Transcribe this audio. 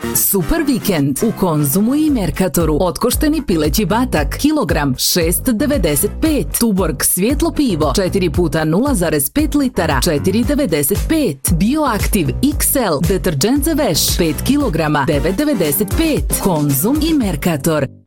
Super vikend u Konzumu i Merkatoru. Otkošteni pileći batak, kilogram 6,95. Tuborg svjetlo pivo 4 puta 0,5 litara 4,95. Bioaktiv XL deterđent za veš 5 kilograma 9,95. Konzum i Merkator.